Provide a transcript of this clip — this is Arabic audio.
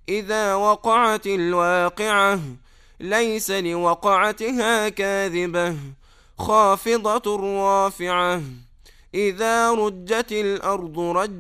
إذا وقعت الواقعة ليس لوقعتها كاذبة خافضة رافعة إذا رجت الأرض رجا